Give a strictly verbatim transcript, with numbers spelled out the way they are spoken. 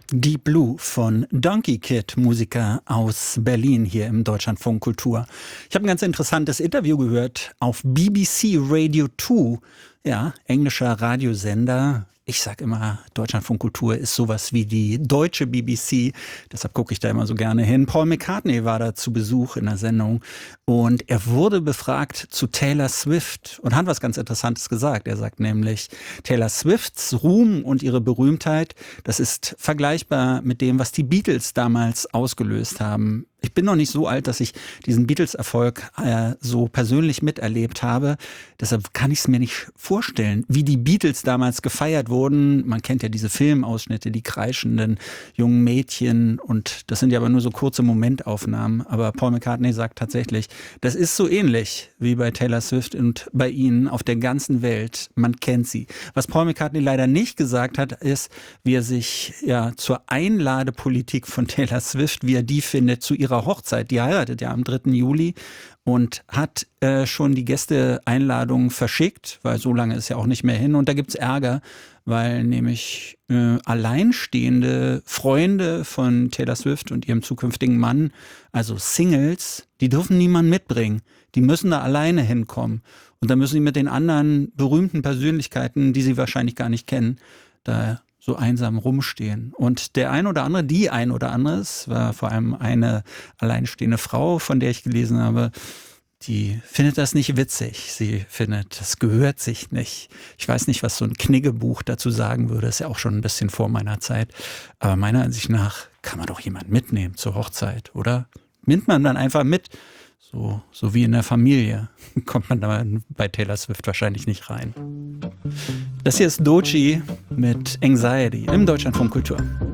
Deep Blue von Donkey Kid, Musiker aus Berlin hier im Deutschlandfunk Kultur. Ich habe ein ganz interessantes Interview gehört auf B B C Radio zwei, ja, englischer Radiosender. Ich sage immer, Deutschlandfunk Kultur ist sowas wie die deutsche B B C. Deshalb gucke ich da immer so gerne hin. Paul McCartney war da zu Besuch in der Sendung und er wurde befragt zu Taylor Swift und hat was ganz Interessantes gesagt. Er sagt nämlich, Taylor Swifts Ruhm und ihre Berühmtheit, das ist vergleichbar mit dem, was die Beatles damals ausgelöst haben. Ich bin noch nicht so alt, dass ich diesen Beatles-Erfolg äh, so persönlich miterlebt habe. Deshalb kann ich es mir nicht vorstellen, wie die Beatles damals gefeiert wurden. Man kennt ja diese Filmausschnitte, die kreischenden jungen Mädchen. Und das sind ja aber nur so kurze Momentaufnahmen. Aber Paul McCartney sagt tatsächlich, das ist so ähnlich wie bei Taylor Swift und bei ihnen auf der ganzen Welt. Man kennt sie. Was Paul McCartney leider nicht gesagt hat, ist, wie er sich ja zur Einladepolitik von Taylor Swift, wie er die findet, zu ihrer Hochzeit. Die heiratet ja am dritten Juli und hat äh, schon die Gästeeinladungen verschickt, weil so lange ist ja auch nicht mehr hin. Und da gibt's Ärger, weil nämlich äh, alleinstehende Freunde von Taylor Swift und ihrem zukünftigen Mann, also Singles, die dürfen niemanden mitbringen. Die müssen da alleine hinkommen. Und dann müssen sie mit den anderen berühmten Persönlichkeiten, die sie wahrscheinlich gar nicht kennen, da so einsam rumstehen. Und der ein oder andere, die ein oder andere, es war vor allem eine alleinstehende Frau, von der ich gelesen habe, die findet das nicht witzig. Sie findet, das gehört sich nicht. Ich weiß nicht, was so ein Kniggebuch dazu sagen würde. Ist ja auch schon ein bisschen vor meiner Zeit. Aber meiner Ansicht nach kann man doch jemanden mitnehmen zur Hochzeit, oder? Nimmt man dann einfach mit. So, so wie in der Familie kommt man da bei Taylor Swift wahrscheinlich nicht rein. Das hier ist Doechii mit Anxiety im Deutschlandfunk Kultur.